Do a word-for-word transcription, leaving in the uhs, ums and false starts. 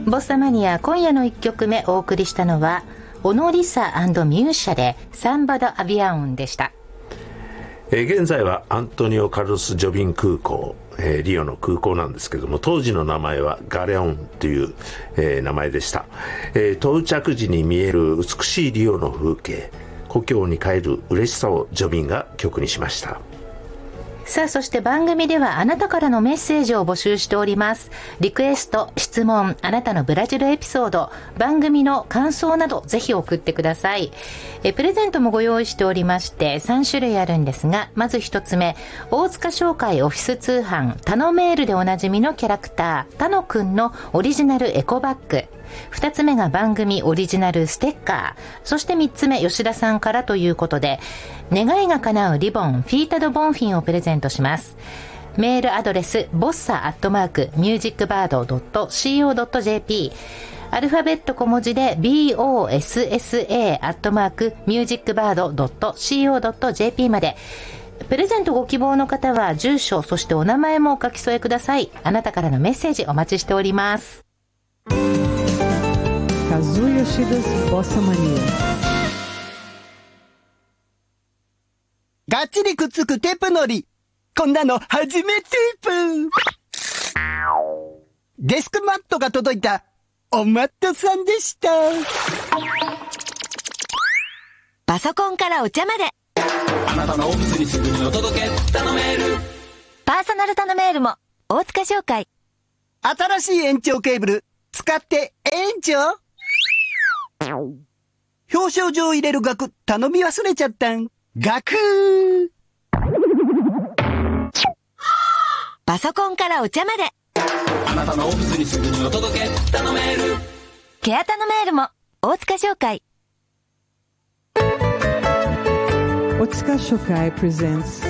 ボッサマニア、今夜のいっきょくめお送りしたのはオノリサ&ミューシャでサンバド・アビアウンでした。 えー、現在はアントニオ・カルロス・ジョビン空港、えー、リオの空港なんですけども、当時の名前はガレオンという、えー、名前でした。えー、到着時に見える美しいリオの風景、故郷に帰る嬉しさをジョビンが曲にしました。 さあ、そして番組ではあなたからのメッセージを募集しております。リクエスト、質問、あなたのブラジルエピソード、番組の感想などぜひ送ってください。えプレゼントもご用意しておりましてさんしゅるいあるんですが、まずひとつめ、大塚商会オフィス通販タノメールでおなじみのキャラクタータノくんのオリジナルエコバッグ、ふたつめが番組オリジナルステッカー、そしてみっつめ吉田さんからということで、願いが叶うリボンフィータドボンフィンをプレゼントします。メールアドレスボッサアットマークミュージックバードドットシーオードットジェーピー、アルファベット小文字で ボッサ アットマークミュージックバードドットシーオードットジェーピー まで。プレゼントご希望の方は住所、そしてお名前もお書き添えください。あなたからのメッセージお待ちしております。 Kazuya Shida's Bossa Mania。 がっちりくっつくテープのり。こんなの初めてーぷ。デスクマットが届いたおマットさんでした。 パソコンからお茶まで、 あなたのオフィスにすぐにお届け、頼める。 パーソナル頼めーるも大塚商会。 新しい延長ケーブル使って延長。表彰状入れる額頼み忘れちゃったん。額。 パソコンからお茶まで、 あなたのオフィスにすぐにお届け、頼める。 ケア頼めーるも大塚商会。 Otsuka Shokai presents